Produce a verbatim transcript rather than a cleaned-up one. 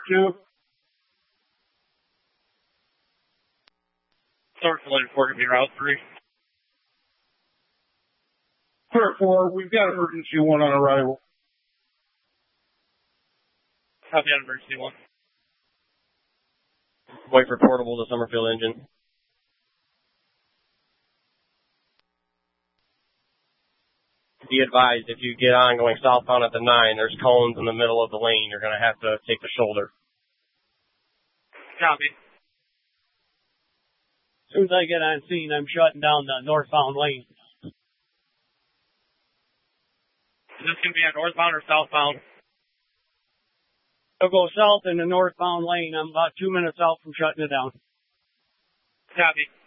two. Source one four to be route three. Clear four, we've got emergency one on arrival. Copy on emergency one. Wait for portable to Summerfield engine. Be advised, if you get on going southbound at the nine, there's cones in the middle of the lane. You're going to have to take the shoulder. Copy. As soon as I get on scene, I'm shutting down the northbound lane. Is this going to be on northbound or southbound? I'll go south in the northbound lane. I'm about two minutes out from shutting it down. Copy.